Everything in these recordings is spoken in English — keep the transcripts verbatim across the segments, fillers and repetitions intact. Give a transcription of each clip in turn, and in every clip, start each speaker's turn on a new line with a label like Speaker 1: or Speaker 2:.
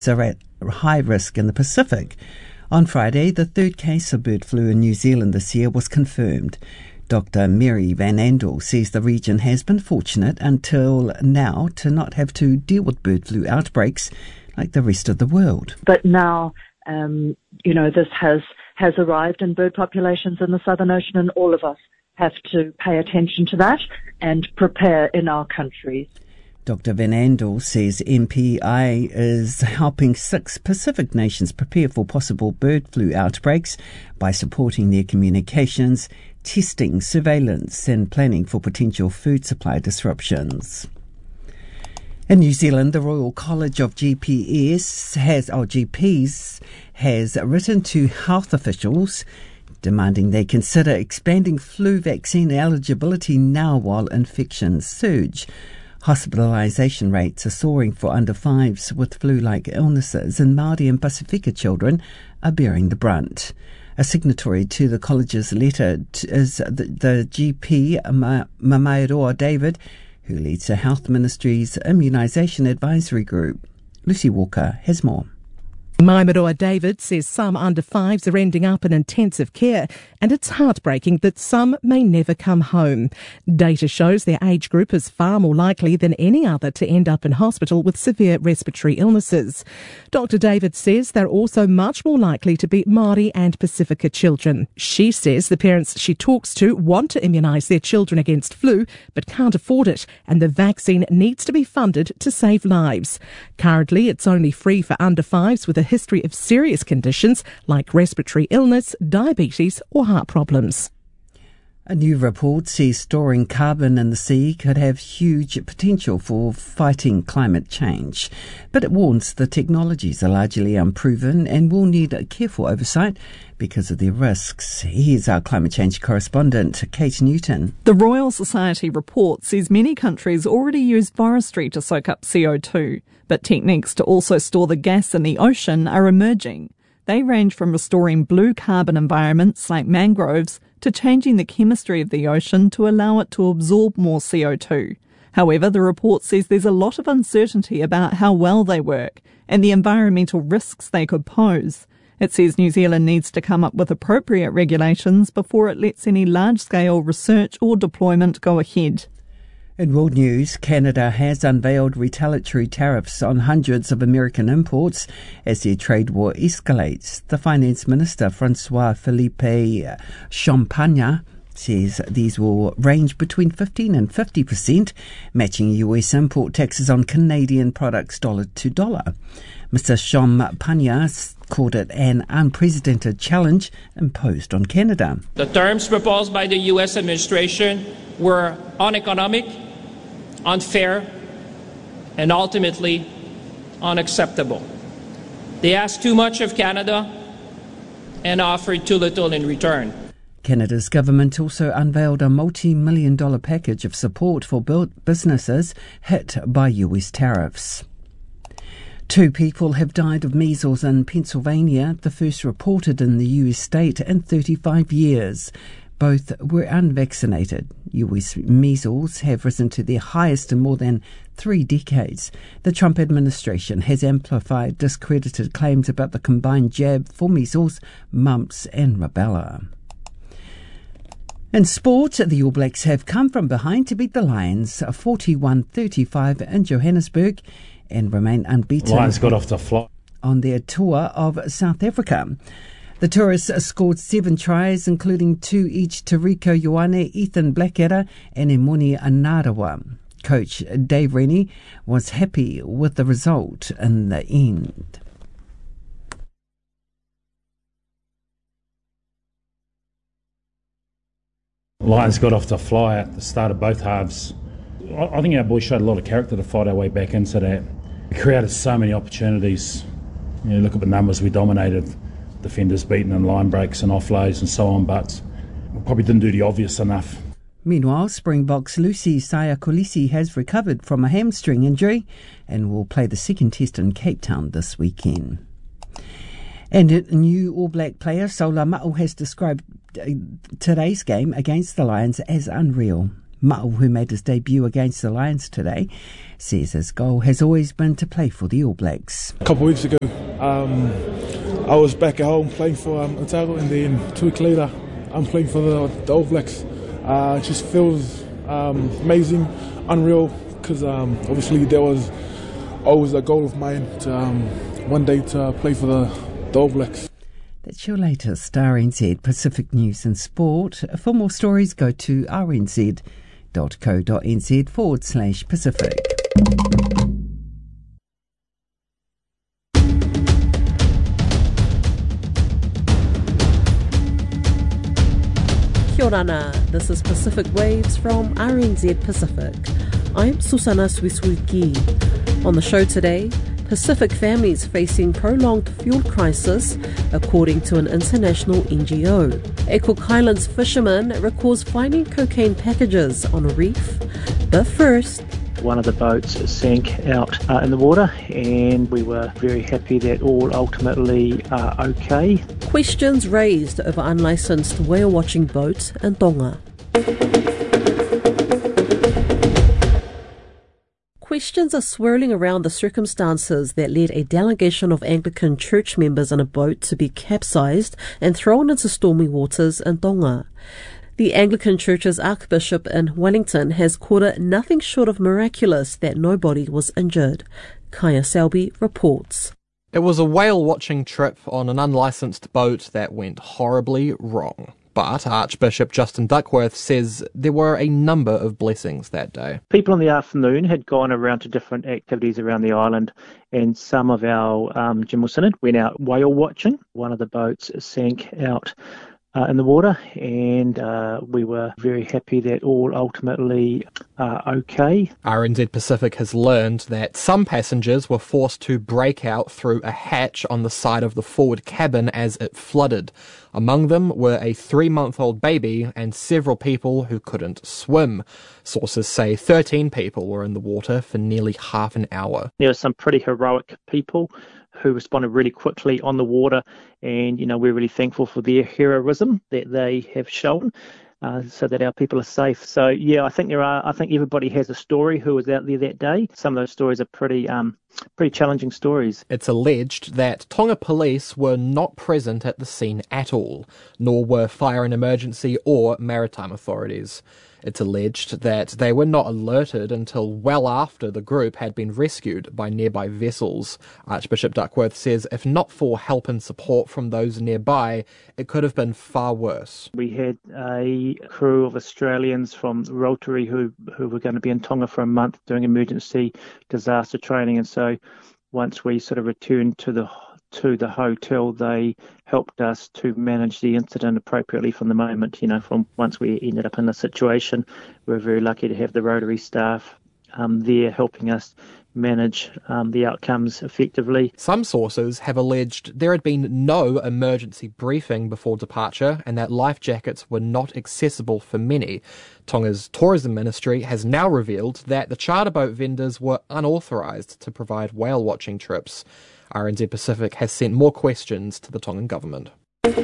Speaker 1: are at high risk in the Pacific. On Friday, the third case of bird flu in New Zealand this year was confirmed. Doctor Mary Van Andel says the region has been fortunate until now to not have to deal with bird flu outbreaks like the rest of the world.
Speaker 2: But now, um, you know, this has, has arrived in bird populations in the Southern Ocean, and all of us have to pay attention to that and prepare in our countries.
Speaker 1: Doctor Van Andel says M P I is helping six Pacific nations prepare for possible bird flu outbreaks by supporting their communications, testing, surveillance and planning for potential food supply disruptions. In New Zealand, the Royal College of G P S has, or G Ps has written to health officials demanding they consider expanding flu vaccine eligibility now while infections surge. Hospitalisation rates are soaring for under fives with flu-like illnesses, and Māori and Pasifika children are bearing the brunt. A signatory to the college's letter is the, the G P, Mamairoa David, who leads the Health Ministry's Immunisation Advisory Group. Lucy Walker has more.
Speaker 3: Mamairoa David says some under fives are ending up in intensive care, and it's heartbreaking that some may never come home. Data shows their age group is far more likely than any other to end up in hospital with severe respiratory illnesses. Doctor David says they're also much more likely to be Māori and Pasifika children. She says the parents she talks to want to immunise their children against flu but can't afford it, and the vaccine needs to be funded to save lives. Currently, it's only free for under fives with a history of serious conditions like respiratory illness, diabetes or heart problems.
Speaker 1: A new report says storing carbon in the sea could have huge potential for fighting climate change, but it warns the technologies are largely unproven and will need a careful oversight because of their risks. Here's our climate change correspondent, Kate Newton.
Speaker 4: The Royal Society report says many countries already use forestry to soak up C O two, but techniques to also store the gas in the ocean are emerging. They range from restoring blue carbon environments like mangroves to changing the chemistry of the ocean to allow it to absorb more C O two. However, the report says there's a lot of uncertainty about how well they work and the environmental risks they could pose. It says New Zealand needs to come up with appropriate regulations before it lets any large-scale research or deployment go ahead.
Speaker 1: In world news, Canada has unveiled retaliatory tariffs on hundreds of American imports as their trade war escalates. The Finance Minister, François-Philippe Champagne, says these will range between fifteen and fifty percent, matching U S import taxes on Canadian products dollar to dollar. Mister Champagne called it an unprecedented challenge imposed on Canada.
Speaker 5: The terms proposed by the U S administration were uneconomic, unfair, and ultimately unacceptable. They asked too much of Canada and offered too little in return.
Speaker 1: Canada's government also unveiled a multi-million dollar package of support for businesses hit by U S tariffs. Two people have died of measles in Pennsylvania, the first reported in the U S state in thirty-five years. Both were unvaccinated. U S measles have risen to their highest in more than three decades. The Trump administration has amplified discredited claims about the combined jab for measles, mumps and rubella. In sport, the All Blacks have come from behind to beat the Lions forty-one thirty-five in Johannesburg and remain unbeaten.
Speaker 6: Lions got off the fly
Speaker 1: on their tour of South Africa. The tourists scored seven tries, including two each to Rico Ioane, Ethan Blackadder and Emoni Anarawa. Coach Dave Rennie was happy with the result in the end.
Speaker 6: Lions got off the fly at the start of both halves. I think our boys showed a lot of character to fight our way back into that. We created so many opportunities. You know, look at the numbers, we dominated. Defenders beaten in line breaks and offloads and so on, but we probably didn't do the obvious enough.
Speaker 1: Meanwhile, Springboks Lucy Saya-Kolisi has recovered from a hamstring injury and will play the second test in Cape Town this weekend. And a new All Black player, Sola Ma'u, has described today's game against the Lions as unreal. Ma'u, who made his debut against the Lions today, says his goal has always been to play for the All Blacks.
Speaker 7: A couple of weeks ago, um, I was back at home playing for um, Otago, and then two weeks later, I'm playing for the, the All Blacks. Uh, it just feels um, amazing, unreal, because um, obviously there was always a goal of mine to um, one day to play for the, the All Blacks.
Speaker 1: That's your latest R N Z Pacific News and Sport. For more stories, go to rnz.co.nz forward slash Pacific.
Speaker 8: Kia ora, this is Pacific Waves from R N Z Pacific. I'm Susana Swiswiki. On the show today, Pacific families facing prolonged fuel crisis, according to an international N G O. A Cook Highlands fisherman recalls finding cocaine packages on a reef. But first,
Speaker 9: one of the boats sank out uh, in the water, and we were very happy that all ultimately are okay.
Speaker 8: Questions raised over unlicensed whale-watching boat in Tonga. Questions are swirling around the circumstances that led a delegation of Anglican church members on a boat to be capsized and thrown into stormy waters in Tonga. The Anglican Church's Archbishop in Wellington has called it nothing short of miraculous that nobody was injured. Kaya Selby reports.
Speaker 10: It was a whale-watching trip on an unlicensed boat that went horribly wrong. But Archbishop Justin Duckworth says there were a number of blessings that day.
Speaker 9: People in the afternoon had gone around to different activities around the island, and some of our um, General Synod went out whale watching. One of the boats sank out Uh, in the water, and uh, we were very happy that all ultimately are okay.
Speaker 10: R N Z Pacific has learned that some passengers were forced to break out through a hatch on the side of the forward cabin as it flooded. Among them were a three-month-old baby and several people who couldn't swim. Sources say thirteen people were in the water for nearly half an hour.
Speaker 9: There were some pretty heroic people who responded really quickly on the water, and you know we're really thankful for their heroism that they have shown, uh, so that our people are safe. So yeah, I think there are. I think everybody has a story who was out there that day. Some of those stories are pretty, um, pretty challenging stories.
Speaker 10: It's alleged that Tonga police were not present at the scene at all, nor were fire and emergency or maritime authorities. It's alleged that they were not alerted until well after the group had been rescued by nearby vessels. Archbishop Duckworth says if not for help and support from those nearby, it could have been far worse.
Speaker 9: We had a crew of Australians from Rotary who, who were going to be in Tonga for a month doing emergency disaster training, and so once we sort of returned to the to the hotel, they helped us to manage the incident appropriately from the moment, you know, from once we ended up in the situation. We were very lucky to have the Rotary staff um, there helping us manage um, the outcomes effectively.
Speaker 10: Some sources have alleged there had been no emergency briefing before departure and that life jackets were not accessible for many. Tonga's tourism ministry has now revealed that the charter boat vendors were unauthorised to provide whale watching trips. R N Z Pacific has sent more questions to the Tongan government.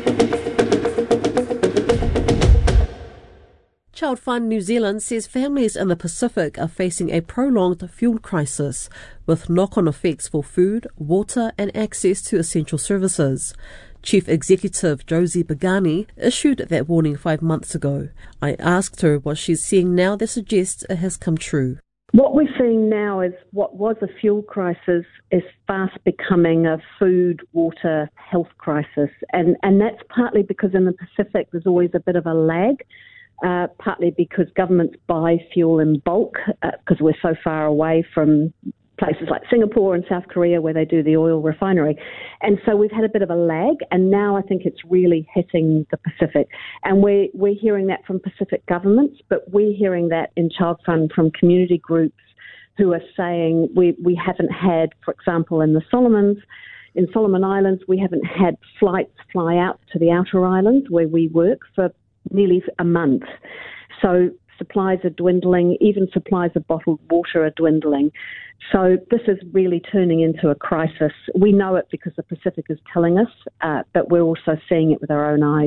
Speaker 8: Child Fund New Zealand says families in the Pacific are facing a prolonged fuel crisis with knock-on effects for food, water and access to essential services. Chief Executive Josie Begani issued that warning five months ago. I asked her what she's seeing now that suggests it has come true.
Speaker 2: What we're seeing now is what was a fuel crisis is fast becoming a food, water, health crisis. And, and that's partly because in the Pacific there's always a bit of a lag, uh, partly because governments buy fuel in bulk because uh, we're so far away from places like Singapore and South Korea where they do the oil refinery. And so we've had a bit of a lag, and now I think it's really hitting the Pacific. And we're, we're hearing that from Pacific governments, but we're hearing that in Child Fund from community groups who are saying we, we haven't had, for example, in the Solomons, in Solomon Islands, we haven't had flights fly out to the outer islands where we work for nearly a month. So supplies are dwindling, even supplies of bottled water are dwindling. So this is really turning into a crisis. We know it because the Pacific is telling us, uh, but we're also seeing it with our own eyes.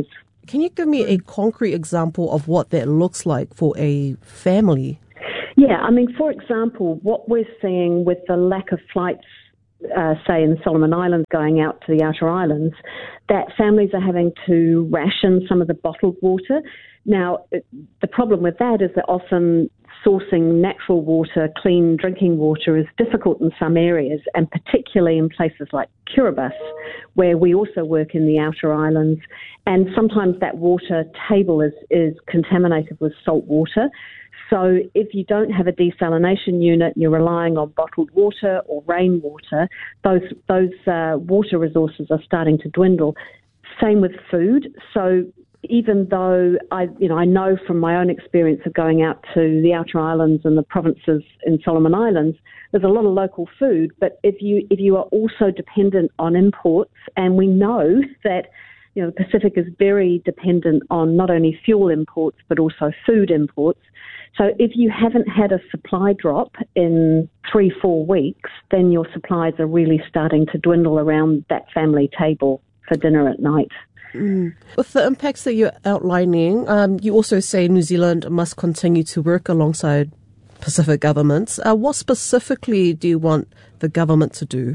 Speaker 8: Can you give me a concrete example of what that looks like for a family?
Speaker 2: Yeah, I mean, for example, what we're seeing with the lack of flights, uh, say in Solomon Islands going out to the outer islands, that families are having to ration some of the bottled water. Now, the problem with that is that often sourcing natural water, clean drinking water, is difficult in some areas, and particularly in places like Kiribati, where we also work in the outer islands. And sometimes that water table is, is contaminated with salt water. So if you don't have a desalination unit and you're relying on bottled water or rainwater, those those uh, water resources are starting to dwindle. Same with food. So even though I, you know, I know from my own experience of going out to the outer islands and the provinces in Solomon Islands, there's a lot of local food. But if you if you are also dependent on imports, and we know that, you know, the Pacific is very dependent on not only fuel imports but also food imports. So if you haven't had a supply drop in three, four weeks, then your supplies are really starting to dwindle around that family table for dinner at night.
Speaker 8: Mm. With the impacts that you're outlining, um, you also say New Zealand must continue to work alongside Pacific governments. Uh, what specifically do you want the government to do?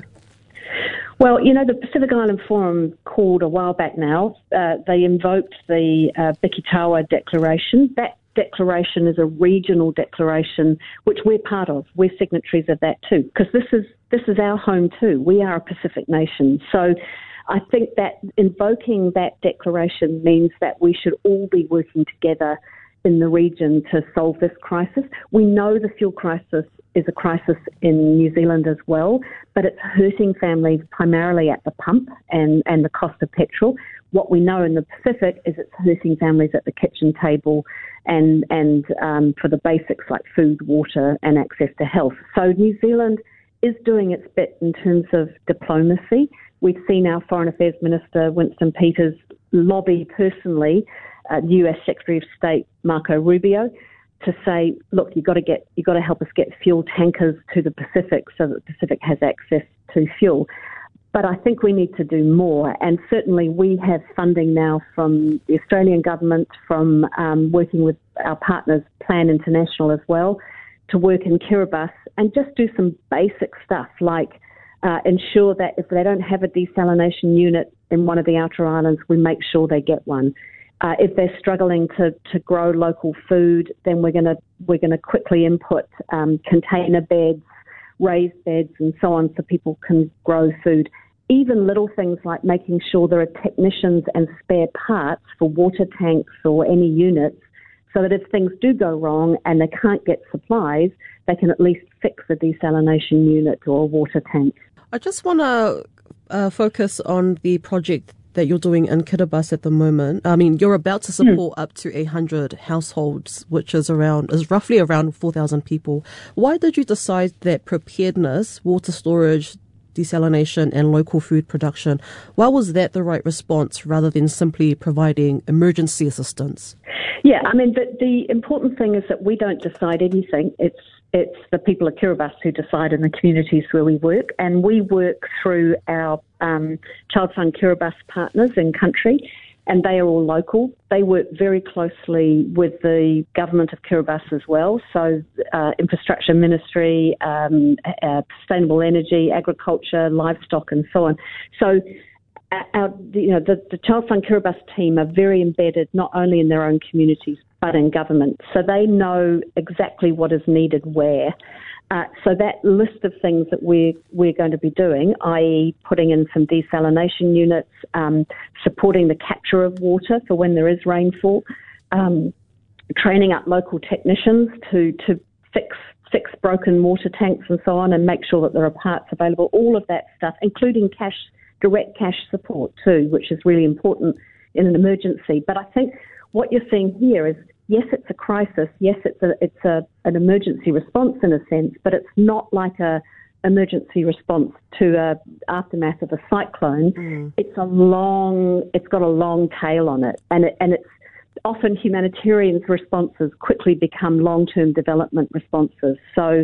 Speaker 2: Well, you know, the Pacific Island Forum called a while back now. Uh, they invoked the uh, Bikitawa Declaration. That declaration is a regional declaration, which we're part of. We're signatories of that too, because this is this is our home too. We are a Pacific nation. So I think that invoking that declaration means that we should all be working together in the region to solve this crisis. We know the fuel crisis is a crisis in New Zealand as well, but it's hurting families primarily at the pump and, and the cost of petrol. What we know in the Pacific is it's hurting families at the kitchen table and, and um, for the basics like food, water and access to health. So New Zealand is doing its bit in terms of diplomacy. We've seen our Foreign Affairs Minister, Winston Peters, lobby personally uh, U S Secretary of State Marco Rubio to say, look, you've got to get, you've got to help us get fuel tankers to the Pacific so that the Pacific has access to fuel. But I think we need to do more, and certainly we have funding now from the Australian government, from um, working with our partners, Plan International as well, to work in Kiribati and just do some basic stuff like uh, ensure that if they don't have a desalination unit in one of the outer islands, we make sure they get one. Uh, if they're struggling to, to grow local food, then we're going to we're going to quickly input um, container beds, raised beds, and so on, so people can grow food. Even little things like making sure there are technicians and spare parts for water tanks or any units, so that if things do go wrong and they can't get supplies, they can at least fix a desalination unit or a water tank.
Speaker 8: I just want to uh, focus on the project that you're doing in Kiribati at the moment. I mean, you're about to support mm. up to eight hundred households, which is around is roughly around four thousand people. Why did you decide that preparedness, water storage, desalination and local food production, why was that the right response rather than simply providing emergency assistance?
Speaker 2: Yeah, I mean, the, the important thing is that we don't decide anything. It's it's the people of Kiribati who decide in the communities where we work, and we work through our um, Child Fund Kiribati partners in country, and they are all local. They work very closely with the government of Kiribati as well, so uh, infrastructure ministry, um, uh, sustainable energy, agriculture, livestock and so on. So our, you know, the, the Child Fund Kiribati team are very embedded not only in their own communities but in government, so they know exactly what is needed where. Uh, so that list of things that we're, we're going to be doing, that is putting in some desalination units, um, supporting the capture of water for when there is rainfall, um, training up local technicians to, to fix fix broken water tanks and so on, and make sure that there are parts available, all of that stuff, including cash, direct cash support too, which is really important in an emergency. But I think what you're seeing here is, yes, it's a crisis. Yes, it's a it's a an emergency response in a sense, but it's not like a emergency response to a aftermath of a cyclone. Mm. It's a long. It's got a long tail on it, and it and it's often humanitarian responses quickly become long-term development responses. So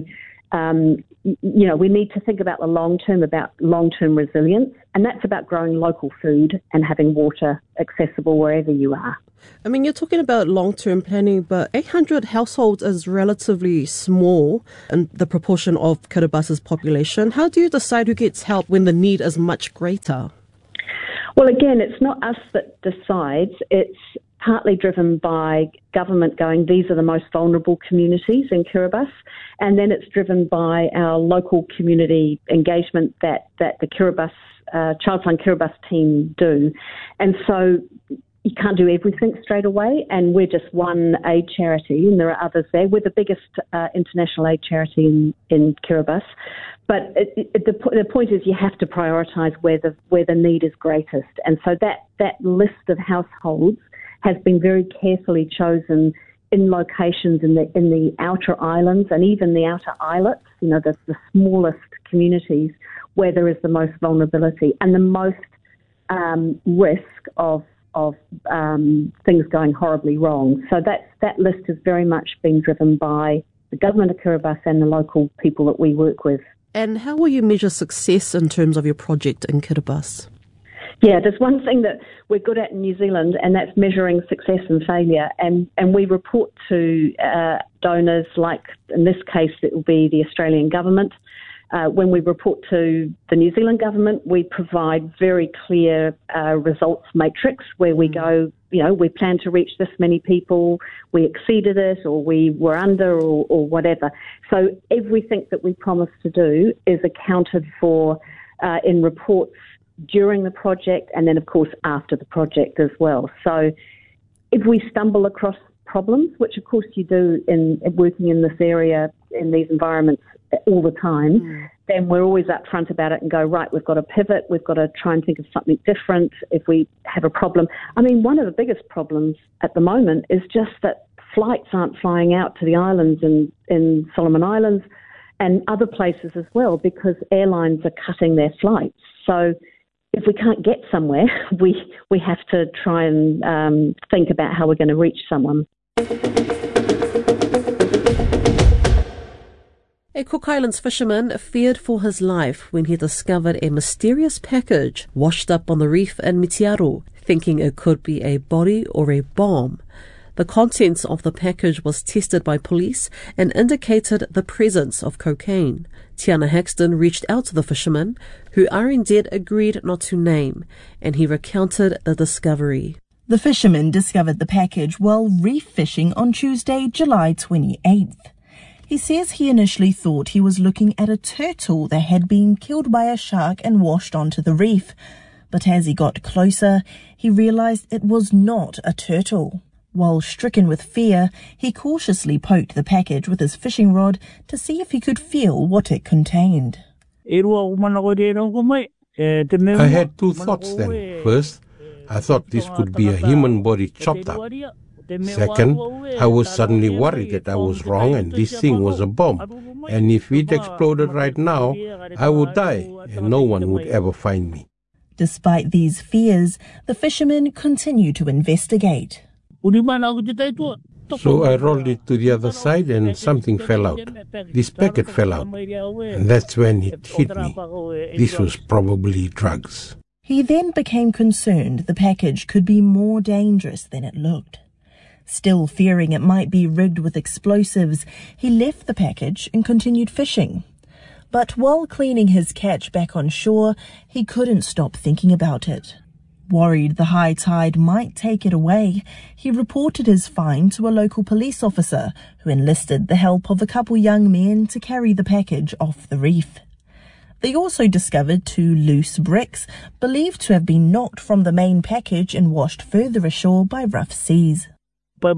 Speaker 2: um, you know, we need to think about the long term, about long-term resilience, and that's about growing local food and having water accessible wherever you are.
Speaker 8: I mean, you're talking about long-term planning, but eight hundred households is relatively small in the proportion of Kiribasa's population. How do you decide who gets help when the need is much greater?
Speaker 2: Well, again, it's not us that decides. It's partly driven by government going, these are the most vulnerable communities in Kiribati, and then it's driven by our local community engagement that, that the Kiribati, uh, Childline Kiribati team do. And so you can't do everything straight away, and we're just one aid charity, and there are others there. We're the biggest uh, international aid charity in, in Kiribati. But it, it, the, the point is you have to prioritise where the where the need is greatest. And so that, that list of households has been very carefully chosen in locations in the in the outer islands and even the outer islets, you know, the, the smallest communities where there is the most vulnerability and the most um, risk of of um, things going horribly wrong. So that that list has very much been driven by the government of Kiribati and the local people that we work with.
Speaker 8: And how will you measure success in terms of your project in Kiribati?
Speaker 2: Yeah, there's one thing that we're good at in New Zealand, and that's measuring success and failure. And, and we report to uh, donors, like in this case it will be the Australian government. Uh, when we report to the New Zealand government, we provide very clear uh, results matrix where we go, you know, we plan to reach this many people, we exceeded it, or we were under, or, or whatever. So everything that we promise to do is accounted for uh, in reports during the project and then, of course, after the project as well. So if we stumble across problems, which of course you do in working in this area, in these environments all the time, mm. then we're always upfront about it and go, right, we've got to pivot, we've got to try and think of something different if we have a problem. I mean, one of the biggest problems at the moment is just that flights aren't flying out to the islands in, in Solomon Islands and other places as well because airlines are cutting their flights. So if we can't get somewhere, we we have to try and um, think about how we're going to reach someone.
Speaker 8: A Cook Islands fisherman feared for his life when he discovered a mysterious package washed up on the reef in Mitiaro, thinking it could be a body or a bomb. The contents of the package was tested by police and indicated the presence of cocaine. Tiana Haxton reached out to the fisherman, who R N Z agreed not to name, and he recounted the discovery.
Speaker 11: The fisherman discovered the package while reef fishing on Tuesday, July twenty-eighth. He says he initially thought he was looking at a turtle that had been killed by a shark and washed onto the reef. But as he got closer, he realized it was not a turtle. While stricken with fear, he cautiously poked the package with his fishing rod to see if he could feel what it contained.
Speaker 12: I had two thoughts then. First, I thought this could be a human body chopped up. Second, I was suddenly worried that I was wrong and this thing was a bomb. And if it exploded right now, I would die and no one would ever find me.
Speaker 11: Despite these fears, the fishermen continue to investigate.
Speaker 12: So I rolled it to the other side and something fell out. This packet fell out. And that's when it hit me. This was probably drugs.
Speaker 11: He then became concerned the package could be more dangerous than it looked. Still fearing it might be rigged with explosives, he left the package and continued fishing. But while cleaning his catch back on shore, he couldn't stop thinking about it. Worried the high tide might take it away, he reported his find to a local police officer who enlisted the help of a couple young men to carry the package off the reef. They also discovered two loose bricks, believed to have been knocked from the main package and washed further ashore by rough seas.
Speaker 12: So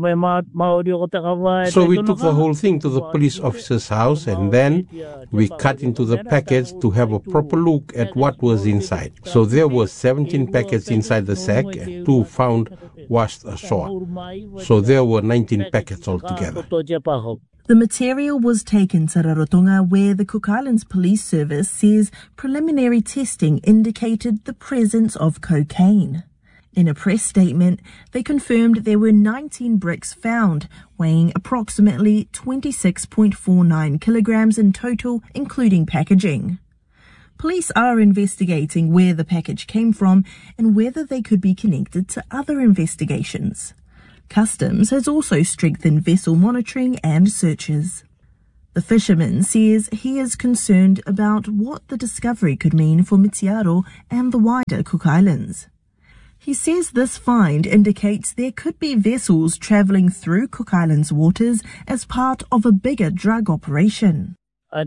Speaker 12: we took the whole thing to the police officer's house and then we cut into the packets to have a proper look at what was inside. So there were seventeen packets inside the sack and two found washed ashore. So there were nineteen packets altogether.
Speaker 11: The material was taken to Rarotonga, where the Cook Islands Police Service says preliminary testing indicated the presence of cocaine. In a press statement, they confirmed there were nineteen bricks found, weighing approximately twenty-six point four nine kilograms in total, including packaging. Police are investigating where the package came from and whether they could be connected to other investigations. Customs has also strengthened vessel monitoring and searches. The fisherman says he is concerned about what the discovery could mean for Mitiaro and the wider Cook Islands. He says this find indicates there could be vessels travelling through Cook Islands waters as part of a bigger drug operation.
Speaker 12: We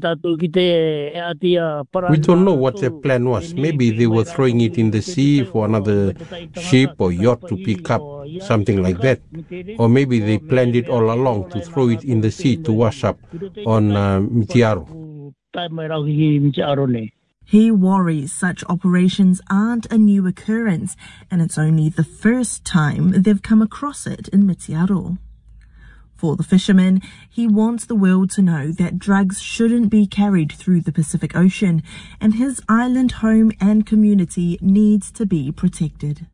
Speaker 12: don't know what their plan was. Maybe they were throwing it in the sea for another ship or yacht to pick up, something like that. Or maybe they planned it all along to throw it in the sea to wash up on uh, Mitiaro.
Speaker 11: He worries such operations aren't a new occurrence, and it's only the first time they've come across it in Mitiaro. For the fisherman, he wants the world to know that drugs shouldn't be carried through the Pacific Ocean, and his island home and community needs to be protected.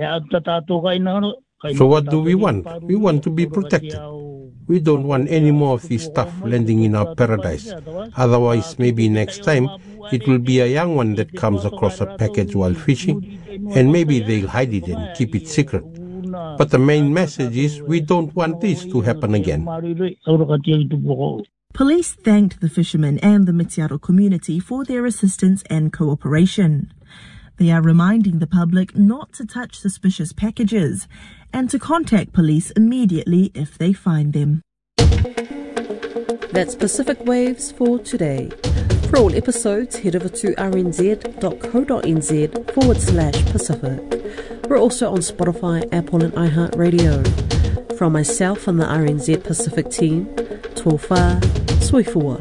Speaker 12: So what do we want? We want to be protected. We don't want any more of this stuff landing in our paradise. Otherwise, maybe next time, it will be a young one that comes across a package while fishing, and maybe they'll hide it and keep it secret. But the main message is we don't want this to happen again.
Speaker 11: Police thanked the fishermen and the Mitiaro community for their assistance and cooperation. They are reminding the public not to touch suspicious packages and to contact police immediately if they find them.
Speaker 8: That's Pacific Waves for today. For all episodes, head over to rnz.co.nz forward slash Pacific. We're also on Spotify, Apple and iHeartRadio. From myself and the R N Z Pacific team, Tōwha, Soifua.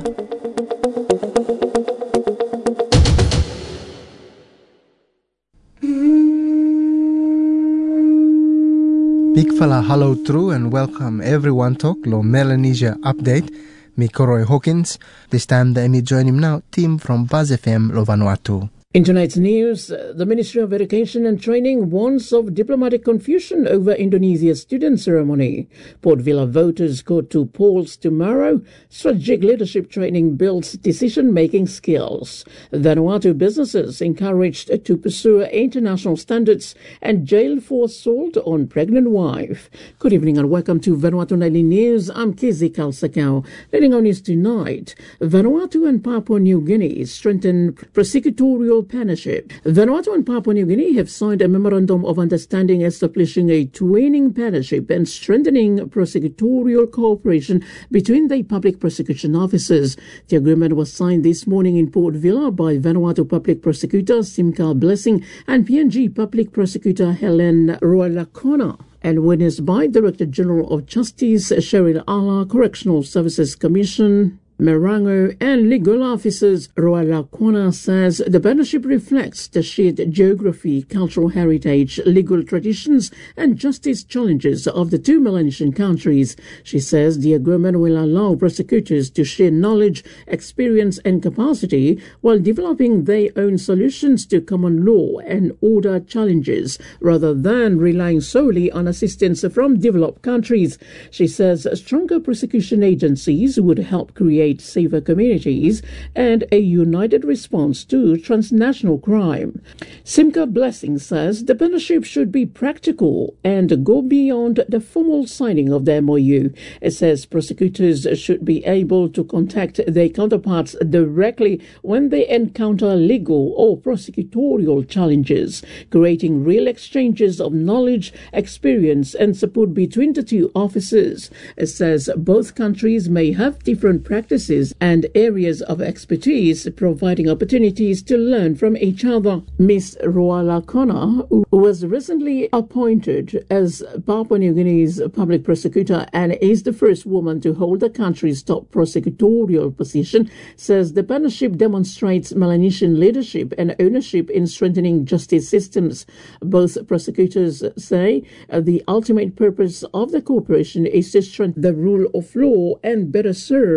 Speaker 13: Big fella hello true and welcome everyone to Lo Melanesia Update. Me Koroi Hawkins. This time the me join him now, team from Buzz F M Lo Vanuatu.
Speaker 14: In tonight's news, the Ministry of Education and Training warns of diplomatic confusion over Indonesia's student ceremony. Port Vila voters go to polls tomorrow. Strategic leadership training builds decision-making skills. Vanuatu businesses encouraged to pursue international standards, and jail for assault on pregnant wife. Good evening and welcome to Vanuatu Nightly News. I'm Kizzy Kalsakau. Leading on news tonight, Vanuatu and Papua New Guinea strengthen prosecutorial partnership. Vanuatu and Papua New Guinea have signed a memorandum of understanding establishing a twinning partnership and strengthening prosecutorial cooperation between the public prosecution officers. The agreement was signed this morning in Port Vila by Vanuatu Public Prosecutor Simka Blessing and P N G Public Prosecutor Helen Rualakona, and witnessed by Director General of Justice Cheryl Ala, Correctional Services Commission Marango, and legal officers. Rualakona says the partnership reflects the shared geography, cultural heritage, legal traditions, and justice challenges of the two Melanesian countries. She says the agreement will allow prosecutors to share knowledge, experience, and capacity while developing their own solutions to common law and order challenges, rather than relying solely on assistance from developed countries. She says stronger prosecution agencies would help create safer communities and a united response to transnational crime. Simka Blessing says the partnership should be practical and go beyond the formal signing of the M O U. It says prosecutors should be able to contact their counterparts directly when they encounter legal or prosecutorial challenges, creating real exchanges of knowledge, experience, and support between the two offices. It says both countries may have different practices and areas of expertise, providing opportunities to learn from each other. Miss Rualakona, who was recently appointed as Papua New Guinea's public prosecutor and is the first woman to hold the country's top prosecutorial position, says the partnership demonstrates Melanesian leadership and ownership in strengthening justice systems. Both prosecutors say uh, the ultimate purpose of the cooperation is to strengthen the rule of law and better serve the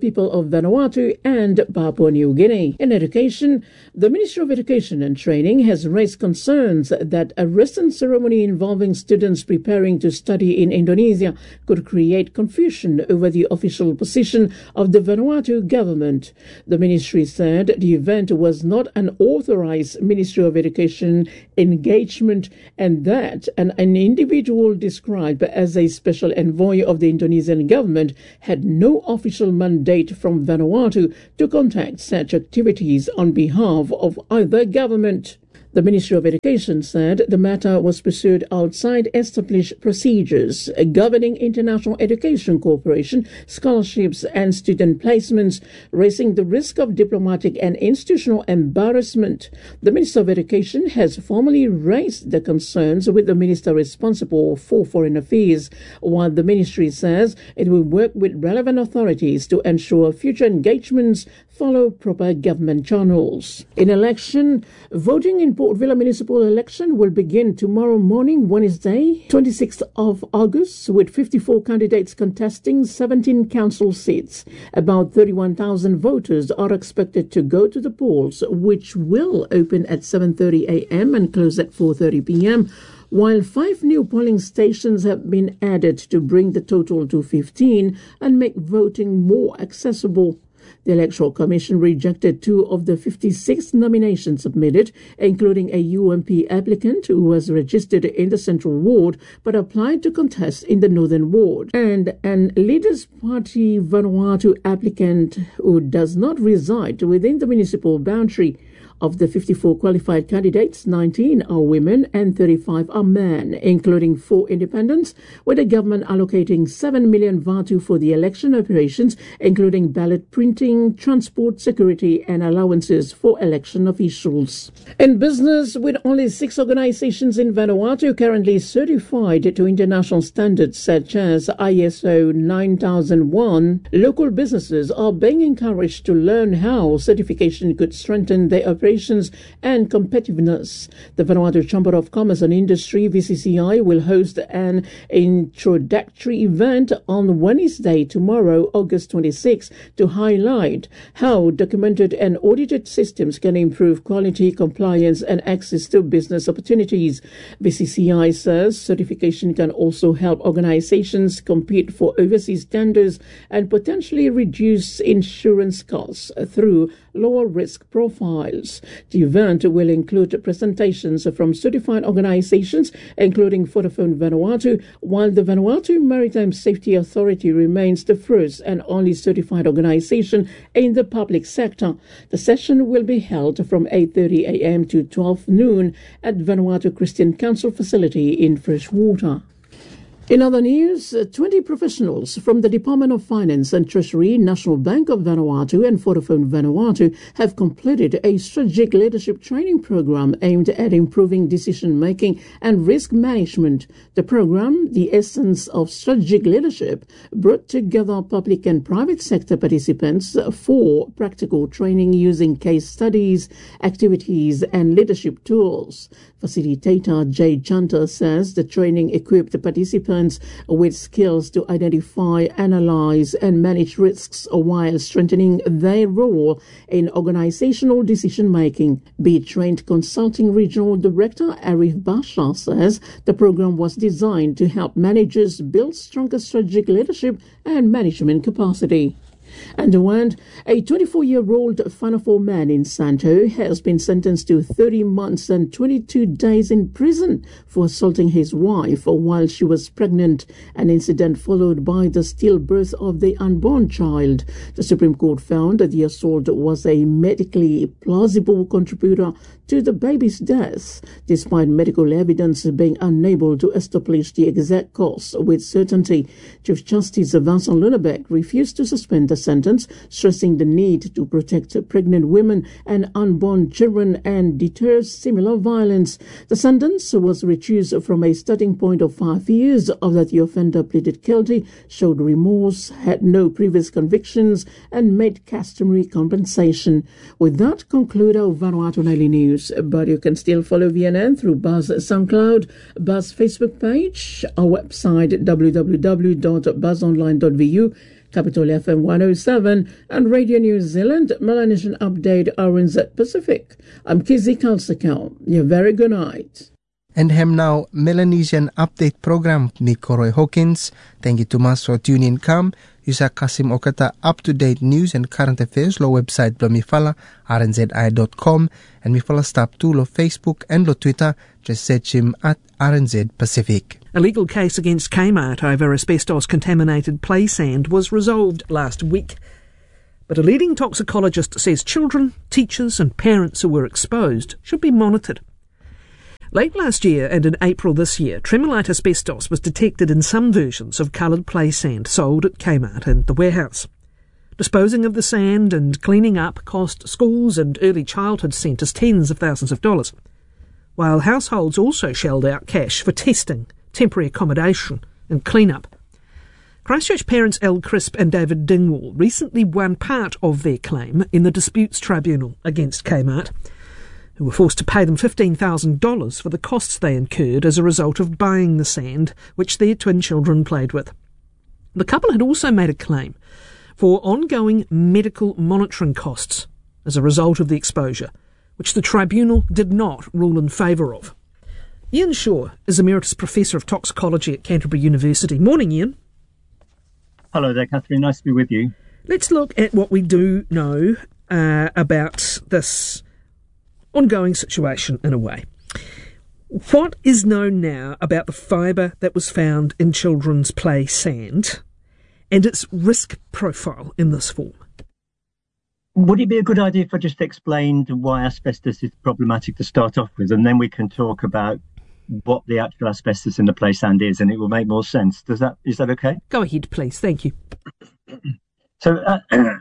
Speaker 14: people of Vanuatu and Papua New Guinea. In education, the Ministry of Education and Training has raised concerns that a recent ceremony involving students preparing to study in Indonesia could create confusion over the official position of the Vanuatu government. The ministry said the event was not an authorized Ministry of Education engagement and that an, an individual described as a special envoy of the Indonesian government had no official mandate from Vanuatu to conduct such activities on behalf of either government. The Ministry of Education said the matter was pursued outside established procedures governing international education cooperation, scholarships and student placements, raising the risk of diplomatic and institutional embarrassment. The Minister of Education has formally raised the concerns with the Minister responsible for Foreign Affairs, while the Ministry says it will work with relevant authorities to ensure future engagements follow proper government channels. In election, voting in Port Vila municipal election will begin tomorrow morning, Wednesday, twenty-sixth of August, with fifty-four candidates contesting seventeen council seats. About thirty-one thousand voters are expected to go to the polls, which will open at seven thirty a.m. and close at four thirty p.m., while five new polling stations have been added to bring the total to fifteen and make voting more accessible. The Electoral Commission rejected two of the fifty-six nominations submitted, including a U M P applicant who was registered in the Central Ward but applied to contest in the Northern Ward, and an Leaders Party Vanuatu applicant who does not reside within the municipal boundary. Of the fifty-four qualified candidates, nineteen are women and thirty-five are men, including four independents, with the government allocating seven million Vatu for the election operations, including ballot printing, transport, security and allowances for election officials. In business, with only six organizations in Vanuatu currently certified to international standards such as I S O nine thousand one, local businesses are being encouraged to learn how certification could strengthen their operations and competitiveness. The Vanuatu Chamber of Commerce and Industry, V C C I, will host an introductory event on Wednesday, tomorrow, August twenty-sixth, to highlight how documented and audited systems can improve quality, compliance and access to business opportunities. V C C I says certification can also help organizations compete for overseas tenders and potentially reduce insurance costs through lower risk profiles. The event will include presentations from certified organizations, including Vodafone Vanuatu, while the Vanuatu Maritime Safety Authority remains the first and only certified organization in the public sector. The session will be held from eight thirty a.m. to twelve noon at Vanuatu Christian Council facility in Freshwater. In other news, twenty professionals from the Department of Finance and Treasury, National Bank of Vanuatu and Vodafone Vanuatu have completed a strategic leadership training program aimed at improving decision-making and risk management. The program, The Essence of Strategic Leadership, brought together public and private sector participants for practical training using case studies, activities and leadership tools. Facilitator Jay Chanta says the training equipped the participants with skills to identify, analyze and manage risks while strengthening their role in organizational decision-making. Be Trained Consulting Regional Director Arif Basha says the program was designed to help managers build stronger strategic leadership and management capacity. And a twenty-four-year-old Whanafo man in Santo has been sentenced to thirty months and twenty-two days in prison for assaulting his wife while she was pregnant, an incident followed by the stillbirth of the unborn child. The Supreme Court found that the assault was a medically plausible contributor to the baby's death, despite medical evidence being unable to establish the exact cause with certainty. Chief Justice Vincent Lunabek refused to suspend the sentence, stressing the need to protect pregnant women and unborn children and deter similar violence. The sentence was reduced from a starting point of five years after the offender pleaded guilty, showed remorse, had no previous convictions, and made customary compensation. With that, conclude our Vanuatu Daily News. But you can still follow V N N through Buzz SoundCloud, Buzz Facebook page, our website w w w dot buzz online dot v u, Capital F M one oh seven and Radio New Zealand, Melanesian Update R N Z Pacific. I'm Kizzy Kalsakal. You very good night.
Speaker 13: And hem now Melanesian Update program me Koroi Hawkins. Thank you to mas for tuning in come. Usa Kasim Okata up-to-date news and current affairs lo website blo mifala r n z i dot com and mifala stop to lo Facebook and lo Twitter. Just search him at R N Z Pacific.
Speaker 15: A legal case against Kmart over asbestos-contaminated play sand was resolved last week. But a leading toxicologist says children, teachers and parents who were exposed should be monitored. Late last year and in April this year, tremolite asbestos was detected in some versions of coloured play sand sold at Kmart and the warehouse. Disposing of the sand and cleaning up cost schools and early childhood centres tens of thousands of dollars, while households also shelled out cash for testing, temporary accommodation and clean-up. Christchurch parents Elle Crisp and David Dingwall recently won part of their claim in the disputes tribunal against Kmart, who were forced to pay them fifteen thousand dollars for the costs they incurred as a result of buying the sand which their twin children played with. The couple had also made a claim for ongoing medical monitoring costs as a result of the exposure, which the tribunal did not rule in favour of. Ian Shaw is Emeritus Professor of Toxicology at Canterbury University. Morning, Ian.
Speaker 16: Hello there, Catherine. Nice to be with you.
Speaker 15: Let's look at what we do know uh, about this ongoing situation in a way. What is known now about the fibre that was found in children's play sand and its risk profile in this form?
Speaker 16: Would it be a good idea if I just explained why asbestos is problematic to start off with, and then we can talk about what the actual asbestos in the play sand is, and it will make more sense. Does that is that okay?
Speaker 15: Go ahead, please. Thank you.
Speaker 16: So uh,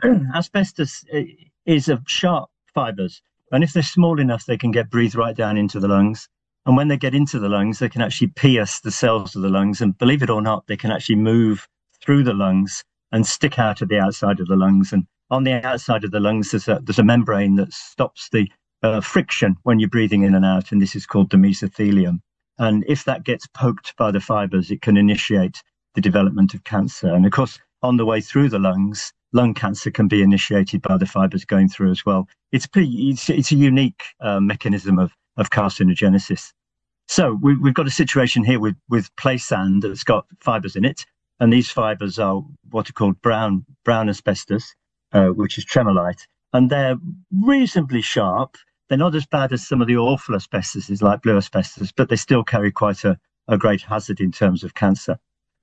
Speaker 16: asbestos is of sharp fibres. And if they're small enough, they can get breathed right down into the lungs. And when they get into the lungs, they can actually pierce the cells of the lungs. And believe it or not, they can actually move through the lungs and stick out at the outside of the lungs. And on the outside of the lungs, there's a, there's a membrane that stops the uh, friction when you're breathing in and out. And this is called the mesothelium. And if that gets poked by the fibres, it can initiate the development of cancer. And of course, on the way through the lungs, lung cancer can be initiated by the fibres going through as well. It's pretty, it's, it's a unique uh, mechanism of, of carcinogenesis. So we, we've got a situation here with, with play sand that's got fibres in it. And these fibres are what are called brown, brown asbestos, uh, which is tremolite. And they're reasonably sharp. They're not as bad as some of the awful asbestos, like blue asbestos, but they still carry quite a, a great hazard in terms of cancer.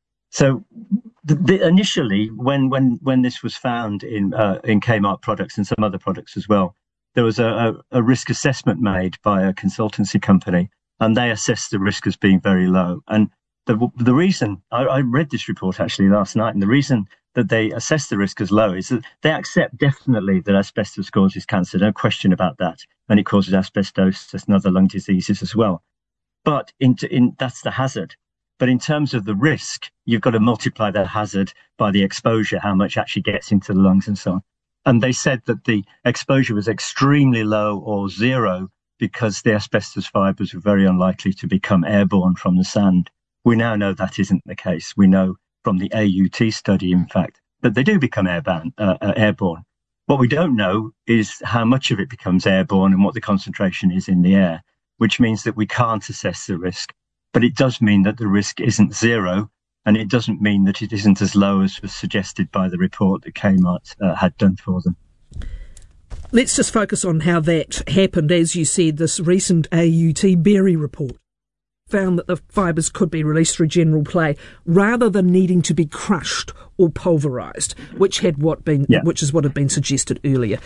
Speaker 16: So the, the, initially, when, when, when this was found in uh, in Kmart products and some other products as well, there was a, a, a risk assessment made by a consultancy company, and they assessed the risk as being very low. And the the reason, I, I read this report actually last night, and the reason that they assessed the risk as low is that they accept definitely that asbestos causes cancer, no question about that, and it causes asbestosis and other lung diseases as well. But in, in, that's the hazard. But in terms of the risk, you've got to multiply that hazard by the exposure, how much actually gets into the lungs and so on. And they said that the exposure was extremely low or zero because the asbestos fibres were very unlikely to become airborne from the sand. We now know that isn't the case. We know from the A U T study, in fact, that they do become airborne. Uh, uh, airborne. What we don't know is how much of it becomes airborne and what the concentration is in the air, which means that we can't assess the risk. But it does mean that the risk isn't zero, and it doesn't mean that it isn't as low as was suggested by the report that Kmart uh, had done for them.
Speaker 15: Let's just focus on how that happened. As you said, this recent A U T Berry report found that the fibres could be released through general play rather than needing to be crushed or pulverised, which had what been, yeah. which is what had been suggested earlier.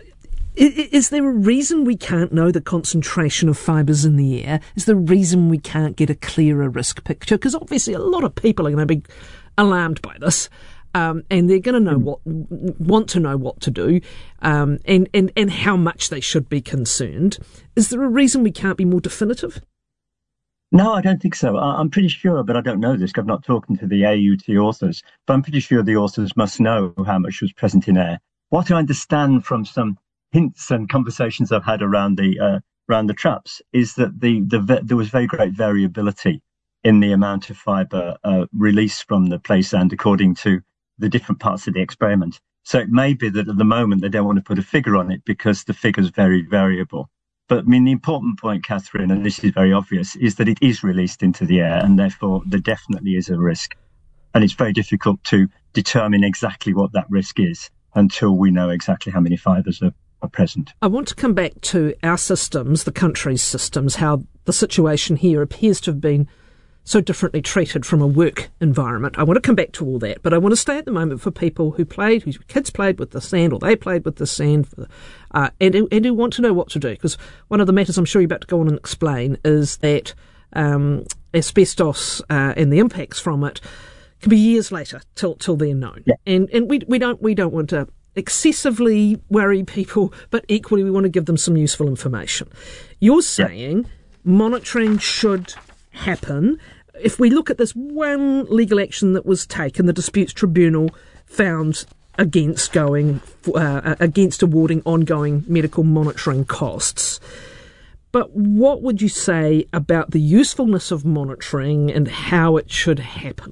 Speaker 15: Is there a reason we can't know the concentration of fibres in the air? Is there a reason we can't get a clearer risk picture? Because obviously a lot of people are going to be alarmed by this, um, and they're going to know what, want to know what to do, um, and, and, and how much they should be concerned. Is there a reason we can't be more definitive?
Speaker 16: No, I don't think so. I'm pretty sure, but I don't know this. I've not talked to the A U T authors, but I'm pretty sure the authors must know how much was present in air. What I understand from some hints and conversations I've had around the uh, around the traps is that the, the there was very great variability in the amount of fibre uh, released from the play sand according to the different parts of the experiment. So it may be that at the moment they don't want to put a figure on it because the figure's very variable. But I mean, the important point, Catherine, and this is very obvious, is that it is released into the air, and therefore there definitely is a risk. And it's very difficult to determine exactly what that risk is until we know exactly how many fibres are, are present.
Speaker 15: I want to come back to our systems, the country's systems, how the situation here appears to have been so differently treated from a work environment. I want to come back to all that, but I want to stay at the moment for people who played, whose kids played with the sand, or they played with the sand, uh, and, and who want to know what to do. Because one of the matters I'm sure you're about to go on and explain is that um, asbestos uh, and the impacts from it can be years later till till they're known.
Speaker 16: Yeah.
Speaker 15: And and we we don't we don't want to excessively worry people, but equally we want to give them some useful information. You're saying yeah. monitoring should happen. If we look at this one legal action that was taken, the Disputes Tribunal found against going uh, against awarding ongoing medical monitoring costs. But what would you say about the usefulness of monitoring and how it should happen?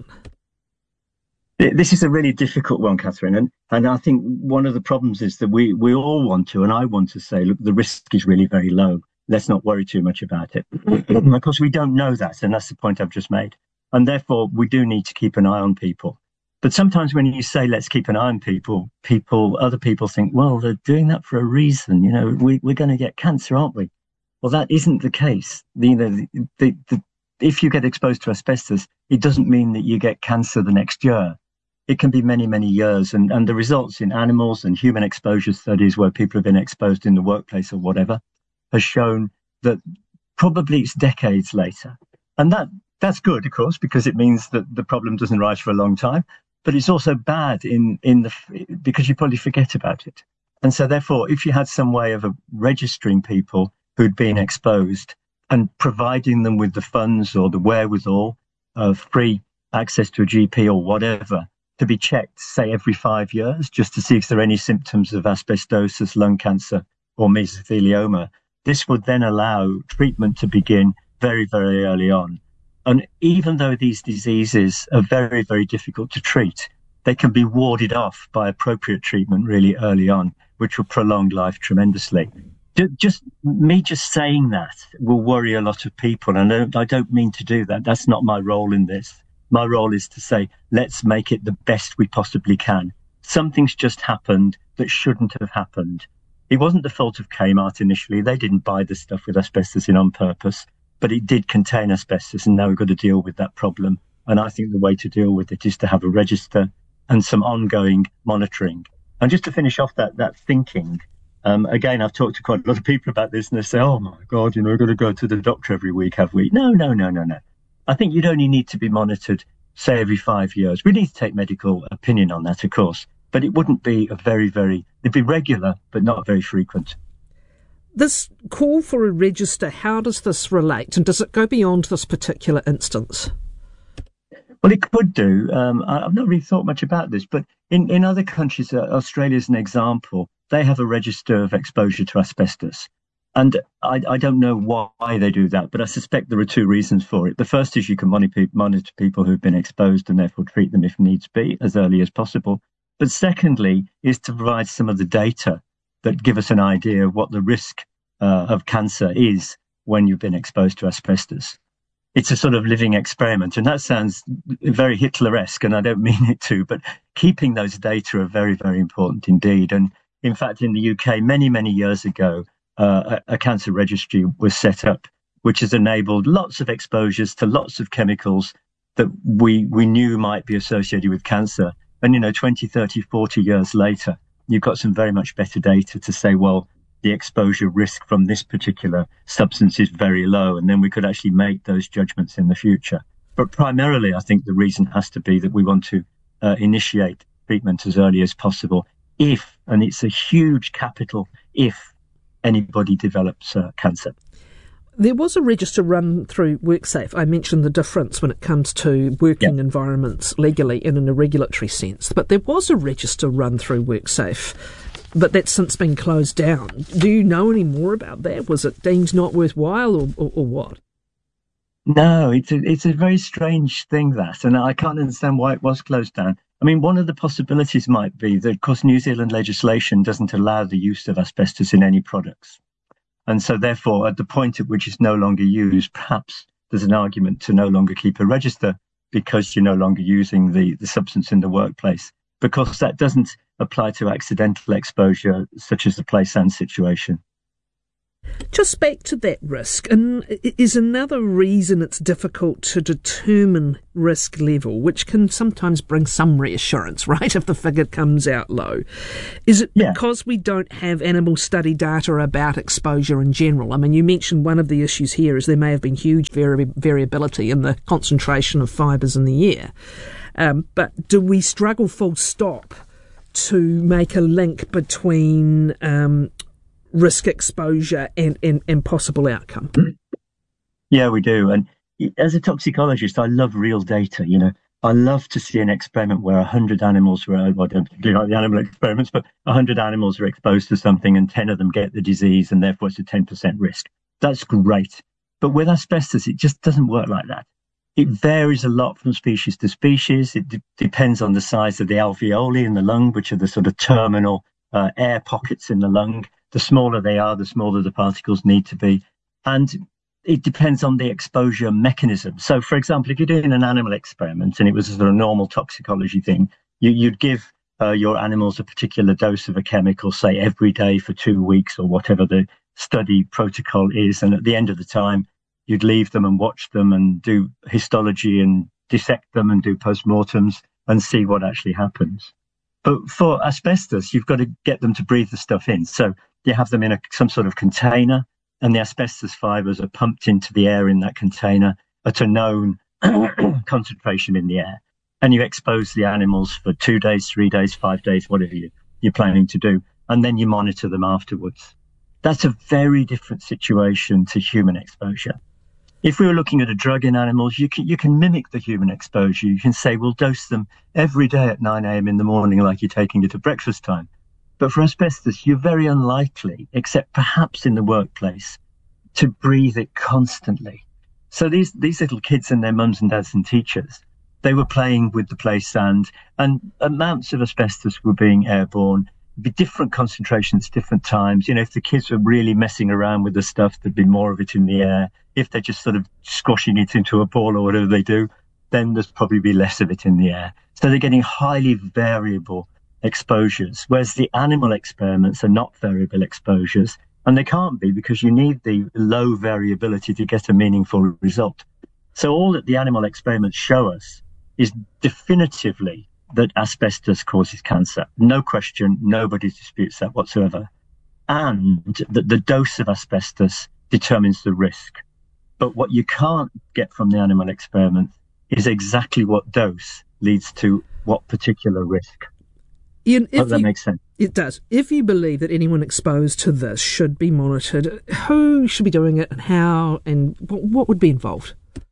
Speaker 16: This is a really difficult one, Catherine, and, and I think one of the problems is that we, we all want to, and I want to say, look, the risk is really very low. Let's not worry too much about it. Of course, we don't know that, and that's the point I've just made. And therefore, we do need to keep an eye on people. But sometimes when you say, let's keep an eye on people, people, other people think, well, they're doing that for a reason. You know, we, we're going to get cancer, aren't we? Well, that isn't the case. The, you know, the, the, the, if you get exposed to asbestos, it doesn't mean that you get cancer the next year. It can be many, many years. And, and the results in animals and human exposure studies where people have been exposed in the workplace or whatever has shown that probably it's decades later. And that that's good, of course, because it means that the problem doesn't rise for a long time. But it's also bad in, in the because you probably forget about it. And so therefore, if you had some way of uh, registering people who'd been exposed and providing them with the funds or the wherewithal of free access to a G P or whatever, to be checked, say, every five years, just to see if there are any symptoms of asbestosis, lung cancer, or mesothelioma. This would then allow treatment to begin very, very early on. And even though these diseases are very, very difficult to treat, they can be warded off by appropriate treatment really early on, which will prolong life tremendously. Just me just saying that will worry a lot of people, and I don't, I don't mean to do that. That's not my role in this. My role is to say, let's make it the best we possibly can. Something's just happened that shouldn't have happened. It wasn't the fault of Kmart initially. They didn't buy the stuff with asbestos in on purpose, but it did contain asbestos, and now we've got to deal with that problem. And I think the way to deal with it is to have a register and some ongoing monitoring. And just to finish off that, that thinking, um, again, I've talked to quite a lot of people about this, and they say, oh, my God, you know, we've got to go to the doctor every week, have we? No, no, no, no, no. I think you'd only need to be monitored, say, every five years. We need to take medical opinion on that, of course, but it wouldn't be a very, very, it'd be regular, but not very frequent.
Speaker 15: This call for a register, how does this relate? And does it go beyond this particular instance?
Speaker 16: Well, it could do. Um, I've not really thought much about this, but in, in other countries, uh, Australia's an example, they have a register of exposure to asbestos. And I, I don't know why they do that, but I suspect there are two reasons for it. The first is you can monitor, monitor people who've been exposed and therefore treat them if needs be as early as possible. But secondly is to provide some of the data that give us an idea of what the risk uh, of cancer is when you've been exposed to asbestos. It's a sort of living experiment, and that sounds very Hitler-esque, and I don't mean it to, but keeping those data are very, very important indeed. And in fact, in the U K, many, many years ago, Uh, a, a cancer registry was set up, which has enabled lots of exposures to lots of chemicals that we we knew might be associated with cancer. And, you know, twenty, thirty, forty years later, you've got some very much better data to say, well, the exposure risk from this particular substance is very low. And then we could actually make those judgments in the future. But primarily, I think the reason has to be that we want to uh, initiate treatment as early as possible. If, and it's a huge capital if, anybody develops uh, cancer.
Speaker 15: There was a register run through WorkSafe. I mentioned the difference when it comes to working yep. environments legally and in a regulatory sense. But there was a register run through WorkSafe, but that's since been closed down. Do you know any more about that? Was it deemed not worthwhile or, or, or what?
Speaker 16: No, it's a, it's a very strange thing, that, and I can't understand why it was closed down. I mean, one of the possibilities might be that, of course, New Zealand legislation doesn't allow the use of asbestos in any products. And so, therefore, at the point at which it's no longer used, perhaps there's an argument to no longer keep a register because you're no longer using the, the substance in the workplace. Because that doesn't apply to accidental exposure, such as the play sand situation.
Speaker 15: Just back to that risk, and is another reason it's difficult to determine risk level, which can sometimes bring some reassurance, right, if the figure comes out low. Is it yeah. because we don't have animal study data about exposure in general? I mean, you mentioned one of the issues here is there may have been huge vari- variability in the concentration of fibres in the air. Um, but do we struggle full stop to make a link between um, risk exposure and, and, and possible outcome?
Speaker 16: Yeah, we do. And as a toxicologist, I love real data. You know, I love to see an experiment where one hundred animals were, well, I don't particularly like the animal experiments, but one hundred animals are exposed to something and ten of them get the disease, and therefore it's a ten percent risk. That's great. But with asbestos, it just doesn't work like that. It varies a lot from species to species. It d- depends on the size of the alveoli in the lung, which are the sort of terminal uh, air pockets in the lung. The smaller they are, the smaller the particles need to be. And it depends on the exposure mechanism. So, for example, if you're doing an animal experiment and it was a sort of normal toxicology thing, you, you'd give uh, your animals a particular dose of a chemical, say, every day for two weeks or whatever the study protocol is. And at the end of the time, you'd leave them and watch them and do histology and dissect them and do postmortems and see what actually happens. But for asbestos, you've got to get them to breathe the stuff in. So you have them in a, some sort of container, and the asbestos fibres are pumped into the air in that container at a known concentration in the air. And you expose the animals for two days, three days, five days, whatever you, you're planning to do. And then you monitor them afterwards. That's a very different situation to human exposure. If we were looking at a drug in animals, you can you can mimic the human exposure. You can say, we'll dose them every day at nine a.m. in the morning like you're taking it at breakfast time. But for asbestos, you're very unlikely, except perhaps in the workplace, to breathe it constantly. So these, these little kids and their mums and dads and teachers, they were playing with the play sand, and amounts of asbestos were being airborne. Be different concentrations, different times. You know, if the kids were really messing around with the stuff, there'd be more of it in the air. If they're just sort of squashing it into a ball or whatever they do, then there's probably be less of it in the air. So they're getting highly variable exposures, whereas the animal experiments are not variable exposures, and they can't be because you need the low variability to get a meaningful result. So all that the animal experiments show us is definitively that asbestos causes cancer. No question, nobody disputes that whatsoever. And that the dose of asbestos determines the risk. But what you can't get from the animal experiment is exactly what dose leads to what particular risk.
Speaker 15: Ian, if
Speaker 16: Hope that
Speaker 15: you,
Speaker 16: makes sense.
Speaker 15: It does. If you believe that anyone exposed to this should be monitored, who should be doing it and how, and what would be involved?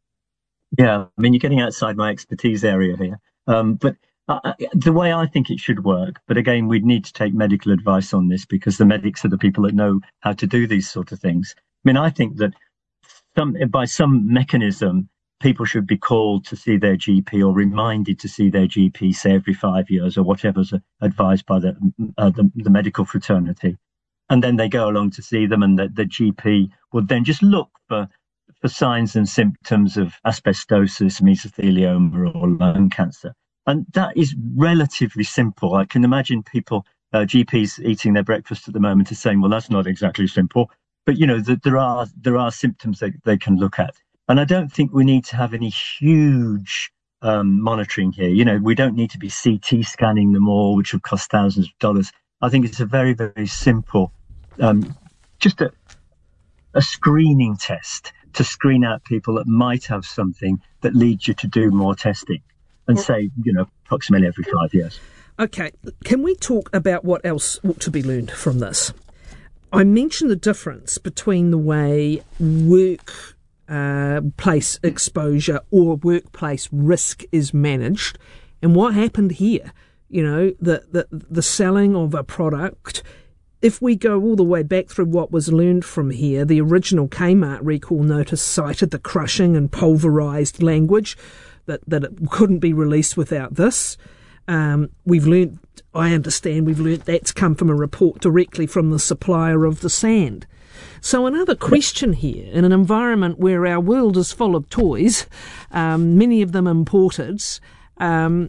Speaker 16: Yeah, I mean, you're getting outside my expertise area here. Um, but uh, the way I think it should work, but again, we'd need to take medical advice on this because the medics are the people that know how to do these sort of things. I mean, I think that some, by some mechanism, people should be called to see their G P or reminded to see their G P, say, every five years or whatever's advised by the, uh, the, the medical fraternity. And then they go along to see them, and the, the G P would then just look for, for signs and symptoms of asbestosis, mesothelioma, or lung cancer. And that is relatively simple. I can imagine people, uh, G Ps eating their breakfast at the moment are saying, well, that's not exactly simple. But, you know, the, there are there are symptoms that they can look at. And I don't think we need to have any huge um, monitoring here. You know, we don't need to be C T scanning them all, which would cost thousands of dollars. I think it's a very, very simple, um, just a, a screening test to screen out people that might have something that leads you to do more testing. And say, you know, approximately every five years.
Speaker 15: Okay, can we talk about what else ought to be learned from this? I mentioned the difference between the way work uh, place exposure or workplace risk is managed and what happened here. You know, the, the, the selling of a product. If we go all the way back through what was learned from here, the original Kmart recall notice cited the crushing and pulverised language, that, that it couldn't be released without this. Um, we've learnt, I understand, we've learnt that's come from a report directly from the supplier of the sand. So another question here, in an environment where our world is full of toys, um, many of them imported, um,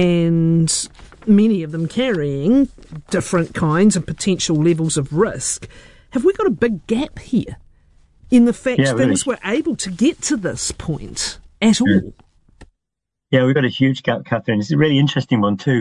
Speaker 15: and many of them carrying different kinds and potential levels of risk, have we got a big gap here in the fact
Speaker 16: yeah, really.
Speaker 15: things were able to get to this point at all?
Speaker 16: Yeah. Yeah, we've got a huge gap, Catherine. It's a really interesting one too.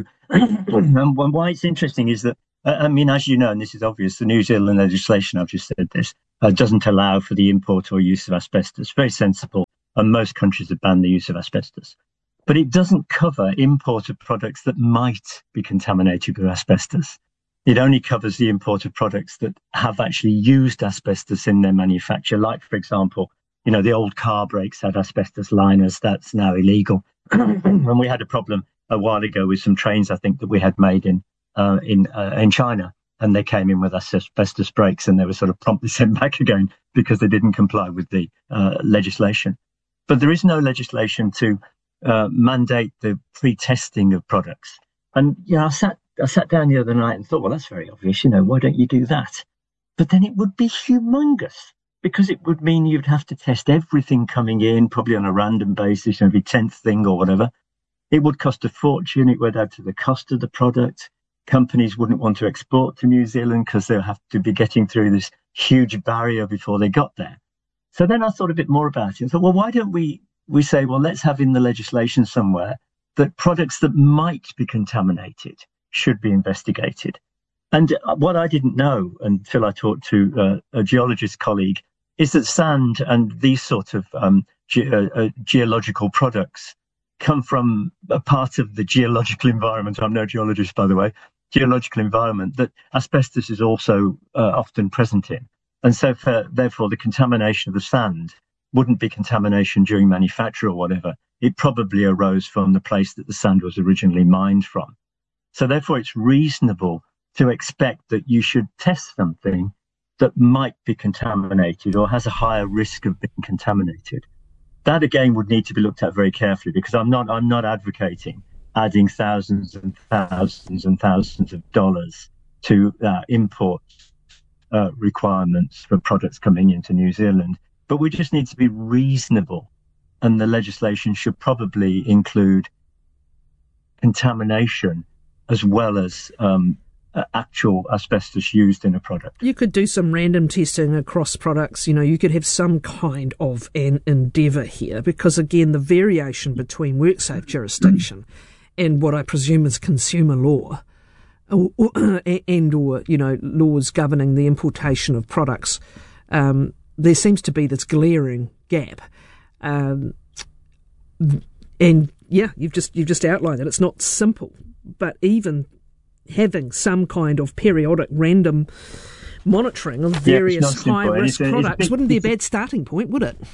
Speaker 16: And why it's interesting is that, uh, I mean, as you know, and this is obvious, the New Zealand legislation, I've just said this, uh, doesn't allow for the import or use of asbestos. Very sensible. And most countries have banned the use of asbestos. But it doesn't cover import of products that might be contaminated with asbestos. It only covers the import of products that have actually used asbestos in their manufacture. Like, for example, you know, the old car brakes had asbestos liners. That's now illegal. And we had a problem a while ago with some trains, I think, that we had made in uh, in uh, in China, and they came in with asbestos brakes, and they were sort of promptly sent back again because they didn't comply with the uh, legislation. But there is no legislation to uh, mandate the pre-testing of products. And you know, I sat I sat down the other night and thought, well, that's very obvious. You know, why don't you do that? But then it would be humongous, because it would mean you'd have to test everything coming in, probably on a random basis, every tenth thing or whatever. It would cost a fortune. It would add to the cost of the product. Companies wouldn't want to export to New Zealand because they'll have to be getting through this huge barrier before they got there. So then I thought a bit more about it and thought, well, why don't we, we say, well, let's have in the legislation somewhere that products that might be contaminated should be investigated. And what I didn't know until I talked to uh, a geologist colleague is that sand and these sort of um, ge- uh, uh, geological products come from a part of the geological environment. I'm no geologist, by the way, geological environment that asbestos is also uh, often present in. And so for, therefore, the contamination of the sand wouldn't be contamination during manufacture or whatever. It probably arose from the place that the sand was originally mined from. So therefore, it's reasonable to expect that you should test something that might be contaminated or has a higher risk of being contaminated. That again would need to be looked at very carefully, because I'm not I'm not advocating adding thousands and thousands and thousands of dollars to uh, import uh, requirements for products coming into New Zealand. But we just need to be reasonable, and the legislation should probably include contamination as well as um, Uh, actual asbestos used in a product.
Speaker 15: You could do some random testing across products. You know, you could have some kind of an endeavour here, because again, the variation between WorkSafe jurisdiction and what I presume is consumer law, or, or, and or you know laws governing the importation of products, um, there seems to be this glaring gap. Um, and yeah, you've just you've just outlined it. It's not simple, but even having some kind of periodic random monitoring of various
Speaker 16: yeah,
Speaker 15: high-risk
Speaker 16: a,
Speaker 15: products
Speaker 16: big,
Speaker 15: wouldn't be a bad starting point, would it?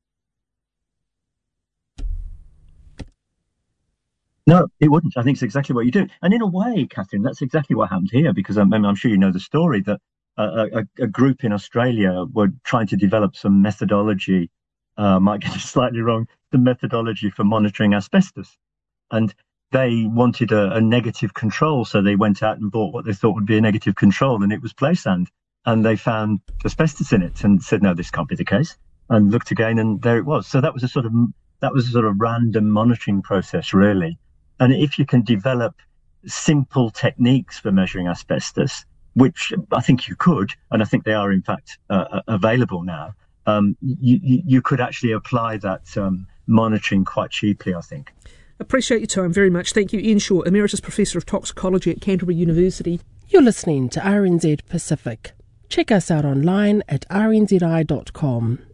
Speaker 16: No, it wouldn't. I think it's exactly what you do. And in a way, Catherine, that's exactly what happened here, because I'm, I'm sure you know the story that a, a, a group in Australia were trying to develop some methodology, uh, might get it slightly wrong, the methodology for monitoring asbestos. And they wanted a, a negative control, so they went out and bought what they thought would be a negative control, and it was play sand. And they found asbestos in it and said, no, this can't be the case. And looked again, and there it was. So that was a sort of that was a sort of random monitoring process, really. And if you can develop simple techniques for measuring asbestos, which I think you could, and I think they are in fact uh, available now, um, you, you could actually apply that um, monitoring quite cheaply, I think.
Speaker 15: Appreciate your time very much. Thank you, Ian Shaw, Emeritus Professor of Toxicology at Canterbury University.
Speaker 8: You're listening to R N Z Pacific. Check us out online at r n z i dot com.